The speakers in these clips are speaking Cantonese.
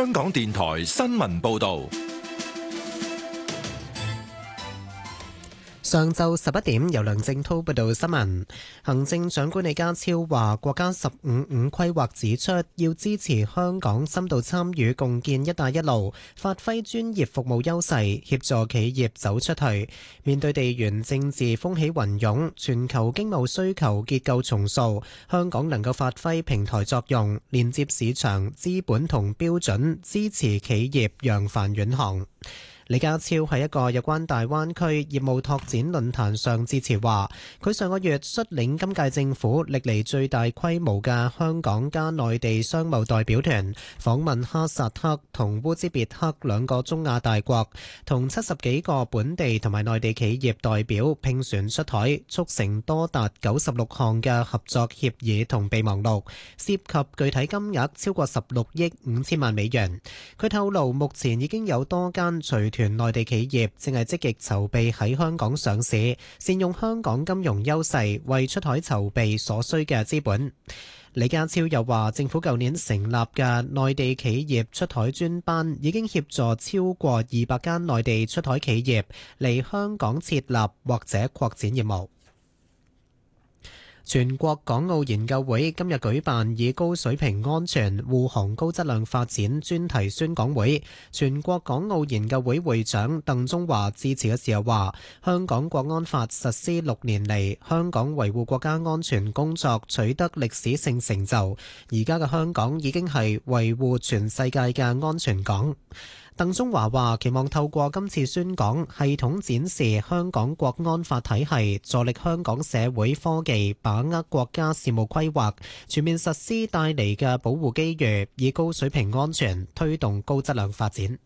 香港電台新聞報道。 上晝11點，由梁正濤報道新聞。行政長官李家超話，國家15+5規劃指出，要支持香港深度參與共建一帶一路，發揮專業服務優勢，協助企業走出去。面對地緣政治風起雲湧，全球經貿需求結構重塑，香港能夠發揮平台作用，連接市場、資本同標準，支持企業揚帆遠航。李家超喺一個有關大灣區業務拓展論壇上致辭話，佢上個月率領今屆政府歷嚟最大規模嘅香港加內地商貿代表團訪問哈薩克同烏茲別克兩個中亞大國，同70幾個本地同埋內地企業代表拼船出台，促成多達96項嘅合作協議同備忘錄，涉及具體金額超過16億5千萬美元。佢透露，目前已經有多間隨團內地企業正係積極籌備喺香港上市，善用香港金融優勢為出海籌備所需嘅資本。李家超又話，政府舊年成立嘅內地企業出海專班已經協助超過200間內地出海企業嚟香港設立或者擴展業務。全國港澳研究會今日舉辦以高水平安全護航高質量發展專題宣講會。全國港澳研究會會長鄧中華致辭嘅時候話，香港國安法實施6年嚟，香港維護國家安全工作取得歷史性成就，而家嘅香港已經係維護全世界嘅安全港。鄧中華話，期望透過今次宣講，系統展示香港國安法體系，助力香港社會科技把握國家事務規劃全面實施帶嚟嘅保護機遇，以高水平安全推動高質量發展。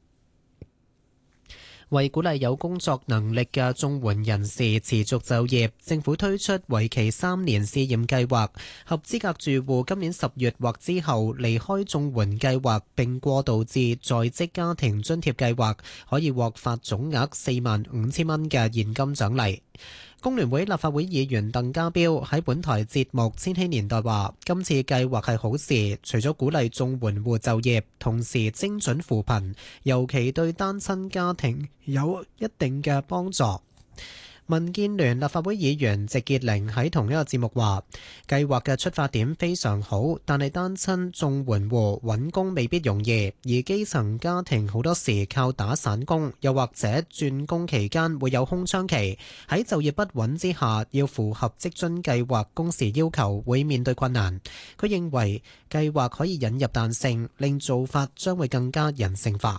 為鼓勵有工作能力嘅綜援人士持續就業，政府推出為期3年試驗計劃，合資格住戶今年10月或之後離開綜援計劃並過渡至在職家庭津貼計劃，可以獲發總額45,000蚊嘅現金獎勵。工聯會立法會議員鄧家彪喺本台節目《千禧年代》話，今次計劃係好事，除咗鼓勵綜援戶就業，同時精準扶貧，尤其對單親家庭有一定嘅幫助。民建聯立法會議員席潔玲喺同一個節目話，計劃嘅出發點非常好，但係單親綜援戶揾工未必容易，而基層家庭好多時靠打散工，又或者轉工期間會有空窗期，喺就業不穩之下，要符合職津計劃工時要求，會面對困難。佢認為計劃可以引入彈性，令做法將會更加人性化。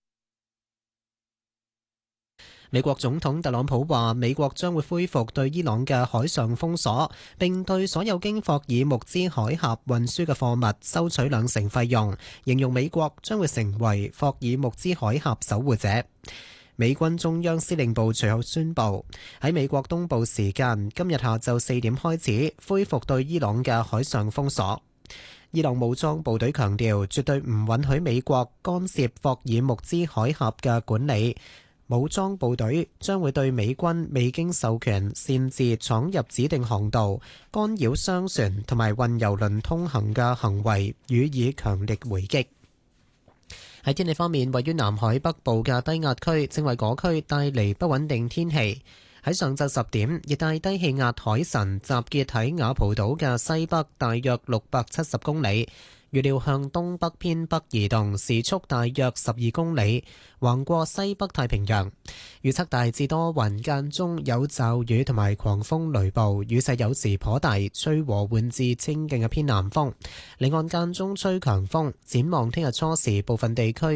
美國總統特朗普話，美國將會恢復對伊朗嘅海上封鎖，並對所有經霍爾木茲海峽運輸嘅貨物收取2成費用，形容美國將會成為霍爾木茲海峽守護者。美軍中央司令部隨後宣布，喺美國東部時間今日下晝4點開始恢復對伊朗嘅海上封鎖。伊朗武裝部隊強調，絕對唔允許美國干涉霍爾木茲海峽嘅管理。武裝部隊將會對美軍未經授權擅自闖入指定航道、干擾商船同埋運油輪通行嘅行為予以強力回擊。喺天氣方面，位於南海北部嘅低壓區正為嗰區帶嚟不穩定天氣。喺上晝10點，熱帶低氣壓海神集結喺雅蒲島嘅西北大約670公里，預料向東北偏北移動，時速大約12公里，橫過西北太平洋。預測大致多雲，間中有驟雨同埋狂風雷暴，雨勢有時頗大，吹和緩至清勁嘅偏南風。離岸間中吹強風。展望聽日初時，部分地區